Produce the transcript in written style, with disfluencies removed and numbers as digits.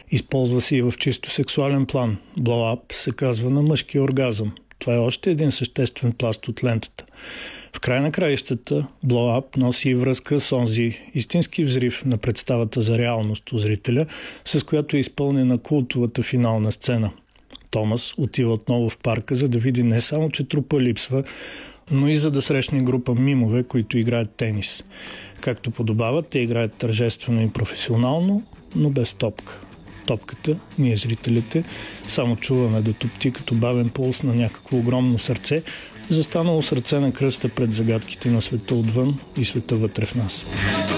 Използва се и в чисто сексуален план. Blow-up се казва на мъжки оргазъм. Това е още един съществен пласт от лентата. В край на краищата, Blow-up носи и връзка с онзи истински взрив на представата за реалност у зрителя, с която е изпълнена култовата финална сцена. Томас отива отново в парка, за да види не само, че трупа липсва, но и за да срещне група мимове, които играят тенис. Както подобава, те играят тържествено и професионално, но без топка. Топката, ние зрителите, само чуваме да топти като бавен пулс на някакво огромно сърце, застанало сърце на кръста пред загадките на света отвън и света вътре в нас.